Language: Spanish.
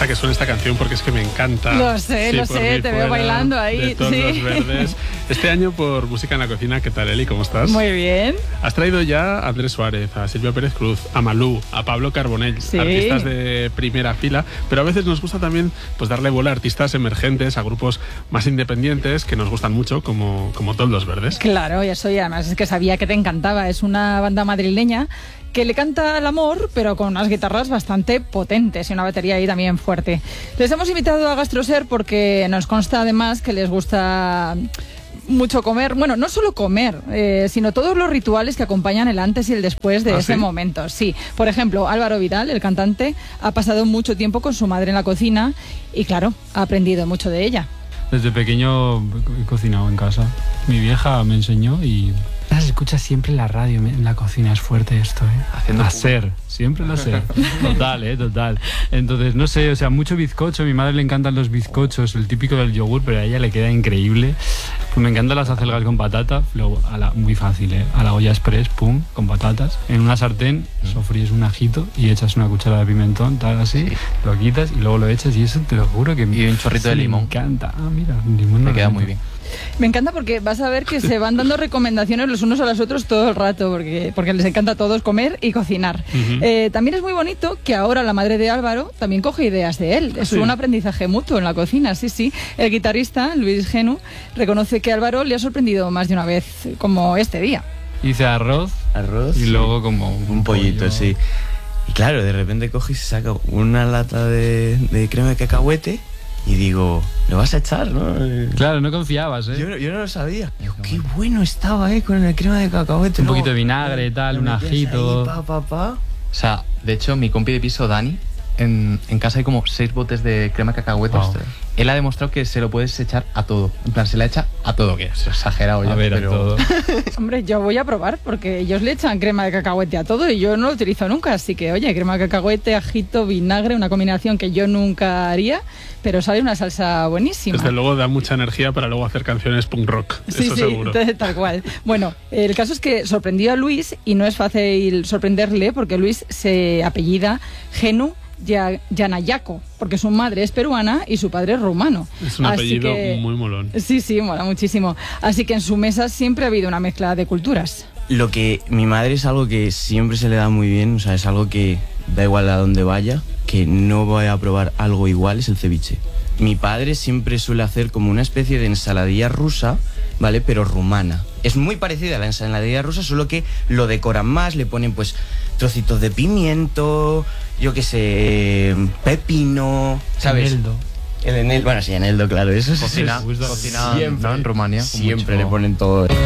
gusta que suene esta canción porque es que me encanta. Lo sé, te veo bailando ahí. De todos los verdes. Este año por Música en la Cocina, ¿qué tal, Eli? ¿Cómo estás? Muy bien. Has traído ya a Andrés Suárez, a Silvia Pérez Cruz, a Malú, a Pablo Carbonell, artistas de primera fila, pero a veces nos gusta también pues darle bola a artistas emergentes, a grupos más independientes que nos gustan mucho, como Todos los Verdes. Claro, y eso, y además es que sabía que te encantaba. Es una banda madrileña que le canta al amor, pero con unas guitarras bastante potentes y una batería ahí también fuerte. Les hemos invitado a Gastroser porque nos consta además que les gusta mucho comer, bueno, no solo comer, sino todos los rituales que acompañan el antes y el después de ese momento. Sí, por ejemplo, Álvaro Vidal, el cantante, ha pasado mucho tiempo con su madre en la cocina y claro, ha aprendido mucho de ella. Desde pequeño he cocinado en casa. Mi vieja me enseñó y se escucha siempre en la radio, en la cocina. Es fuerte esto, Haciendo hacer, siempre lo sé. Total, total. Entonces, no sé, o sea, mucho bizcocho. A mi madre le encantan los bizcochos, el típico del yogur, pero a ella le queda increíble. Pues me encantan las acelgas con patata, luego muy fácil, a la olla express, pum, con patatas. En una sartén sofríes un ajito y echas una cuchara de pimentón, tal así, lo quitas y luego lo echas y eso te lo juro que y un chorrito de limón. Me encanta. Ah, mira, limón me queda muy bien. Me encanta porque vas a ver que se van dando recomendaciones los unos a los otros todo el rato, porque les encanta a todos comer y cocinar. También es muy bonito que ahora la madre de Álvaro también coge ideas de él. Es un aprendizaje mutuo en la cocina, sí. El guitarrista, Luis Genu, reconoce que Álvaro le ha sorprendido más de una vez, como este día. Hice arroz y luego como un pollito, sí. Y claro, de repente coge y se saca una lata de crema de cacahuete. Y digo, ¿lo vas a echar, no? Claro, no confiabas, Yo no lo sabía. Digo, qué bueno estaba, con el crema de cacahuete. Un poquito de vinagre, tal, un ajito. Ahí, O sea, de hecho, mi compi de piso, Dani, en casa hay como 6 botes de crema de cacahuete. Wow. Él ha demostrado que se lo puedes echar a todo. En plan, se le echa a todo, que es exagerado ya. A ver, pero... a todo. Hombre, yo voy a probar, porque ellos le echan crema de cacahuete a todo y yo no lo utilizo nunca. Así que, oye, crema de cacahuete, ajito, vinagre, una combinación que yo nunca haría, pero sale una salsa buenísima. Desde luego da mucha energía para luego hacer canciones punk rock, eso seguro. Tal cual. Bueno, el caso es que sorprendió a Luis y no es fácil sorprenderle porque Luis se apellida Genu Yanayaco, porque su madre es peruana y su padre es rumano. Es un apellido muy molón. Sí, mola muchísimo. Así que en su mesa siempre ha habido una mezcla de culturas. Lo que mi madre es algo que siempre se le da muy bien, o sea, es algo que da igual a donde vaya, que no voy a probar algo igual, es el ceviche. Mi padre siempre suele hacer como una especie de ensaladilla rusa, ¿vale? Pero rumana. Es muy parecida a la ensaladilla rusa, solo que lo decoran más, le ponen pues trocitos de pimiento, yo qué sé, pepino, ¿sabes? Eneldo. Bueno, sí, eneldo, claro, eso es cocina siempre, ¿no? En Rumanía. Siempre le ponen todo.